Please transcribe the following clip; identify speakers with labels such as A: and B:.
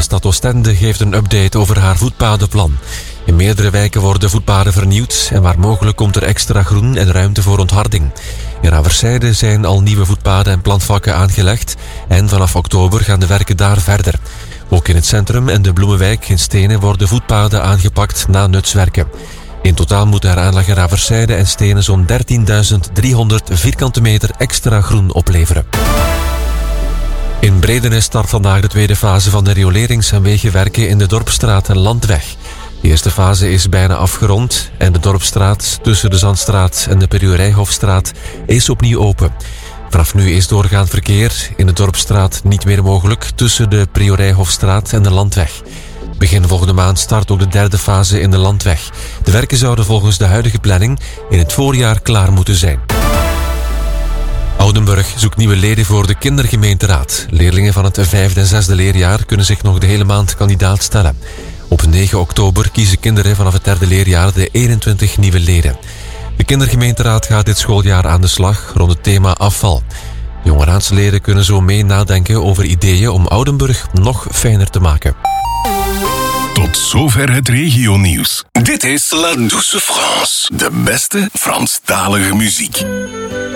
A: stad Oostende geeft een update over haar voetpadenplan. In meerdere wijken worden voetpaden vernieuwd en waar mogelijk komt er extra groen en ruimte voor ontharding. In Raverszijde zijn al nieuwe voetpaden en plantvakken aangelegd en vanaf oktober gaan de werken daar verder. Ook in het centrum en de Bloemenwijk in Stenen worden voetpaden aangepakt na nutswerken. In totaal moeten er aanleg in Raverszijde en Stenen zo'n 13.300 vierkante meter extra groen opleveren. In Bredenes start vandaag de tweede fase van de riolerings- en wegenwerken in de Dorpsstraat en Landweg. De eerste fase is bijna afgerond en de Dorpsstraat tussen de Zandstraat en de Periorijhofstraat is opnieuw open. Vanaf nu is doorgaand verkeer in de Dorpsstraat niet meer mogelijk tussen de Priorijhofstraat en de Landweg. Begin volgende maand start ook de derde fase in de Landweg. De werken zouden volgens de huidige planning in het voorjaar klaar moeten zijn. Oudenburg zoekt nieuwe leden voor de kindergemeenteraad. Leerlingen van het 5e en 6e leerjaar kunnen zich nog de hele maand kandidaat stellen. Op 9 oktober kiezen kinderen vanaf het 3e leerjaar de 21 nieuwe leden. De kindergemeenteraad gaat dit schooljaar aan de slag rond het thema afval. Jonge raadsleden kunnen zo mee nadenken over ideeën om Oudenburg nog fijner te maken.
B: Tot zover het regionieuws. Dit is La Douce France, de beste Franstalige muziek.